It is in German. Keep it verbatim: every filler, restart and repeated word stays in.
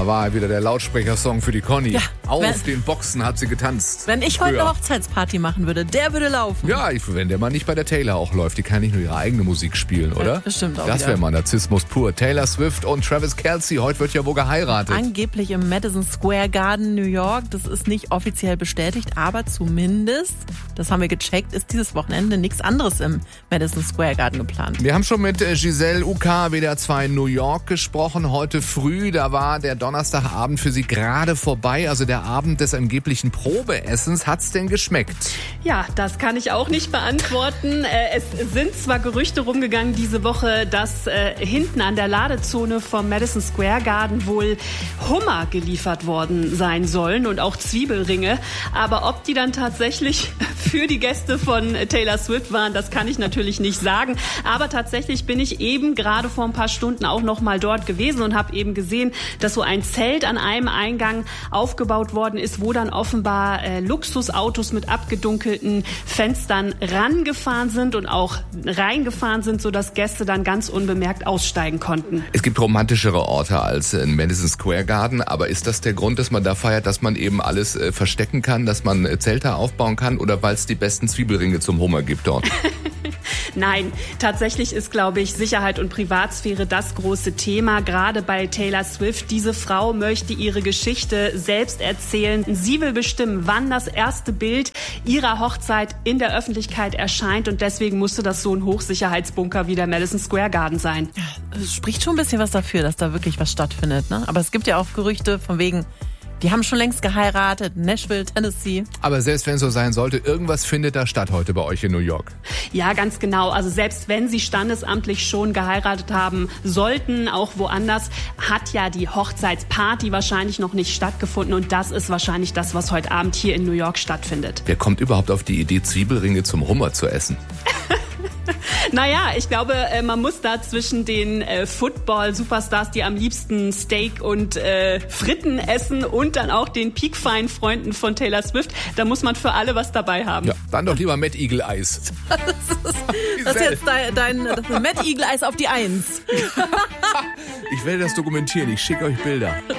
Da war wieder der Lautsprechersong für die Conny. Ja, Auf wenn, den Boxen hat sie getanzt. Wenn ich heute Früher. eine Hochzeitsparty machen würde, der würde laufen. Ja, ich, wenn der mal nicht bei der Taylor auch läuft, die kann nicht nur ihre eigene Musik spielen, oder? Ja, das stimmt auch Das wieder. wäre mal Narzissmus pur. Taylor Swift und Travis Kelce, heute wird ja wo geheiratet. Angeblich im Madison Square Garden, New York. Das ist nicht offiziell bestätigt, aber zumindest, das haben wir gecheckt, ist dieses Wochenende nichts anderes im Madison Square Garden geplant. Wir haben schon mit Giselle U K, W D R zwei New York, gesprochen. Heute früh, da war der Donnerstagabend für sie gerade vorbei. Also der Abend des angeblichen Probeessens. Hat's denn geschmeckt? Ja, das kann ich auch nicht beantworten. Es sind zwar Gerüchte rumgegangen diese Woche, dass äh, hinten an der Ladezone vom Madison Square Garden wohl Hummer geliefert worden sein sollen und auch Zwiebelringe. Aber ob die dann tatsächlich für die Gäste von Taylor Swift waren, das kann ich natürlich nicht sagen. Aber tatsächlich bin ich eben gerade vor ein paar Stunden auch noch mal dort gewesen und habe eben gesehen, dass so ein Zelt an einem Eingang aufgebaut worden ist, wo dann offenbar äh, Luxusautos mit abgedunkelten Fenstern rangefahren sind und auch reingefahren sind, sodass Gäste dann ganz unbemerkt aussteigen konnten. Es gibt romantischere Orte als in Madison Square Garden, aber ist das der Grund, dass man da feiert, dass man eben alles äh, verstecken kann, dass man äh, Zelte aufbauen kann oder weil es die besten Zwiebelringe zum Hummer gibt dort? Nein, tatsächlich ist, glaube ich, Sicherheit und Privatsphäre das große Thema, gerade bei Taylor Swift. Diese Frau möchte ihre Geschichte selbst erzählen. Sie will bestimmen, wann das erste Bild ihrer Hochzeit in der Öffentlichkeit erscheint und deswegen musste das so ein Hochsicherheitsbunker wie der Madison Square Garden sein. Es spricht schon ein bisschen was dafür, dass da wirklich was stattfindet, ne? Aber es gibt ja auch Gerüchte von wegen, die haben schon längst geheiratet, Nashville, Tennessee. Aber selbst wenn es so sein sollte, irgendwas findet da statt heute bei euch in New York. Ja, ganz genau. Also selbst wenn sie standesamtlich schon geheiratet haben sollten, auch woanders, hat ja die Hochzeitsparty wahrscheinlich noch nicht stattgefunden. Und das ist wahrscheinlich das, was heute Abend hier in New York stattfindet. Wer kommt überhaupt auf die Idee, Zwiebelringe zum Hummer zu essen? Naja, ich glaube, man muss da zwischen den äh, Football-Superstars, die am liebsten Steak und äh, Fritten essen und dann auch den Peak-Fine-Freunden von Taylor Swift, da muss man für alle was dabei haben. Ja, dann doch lieber Mad Eagle Eis. Das ist, das ist jetzt dein, dein Mad Eagle Eis auf die Eins. Ich werde das dokumentieren, ich schicke euch Bilder.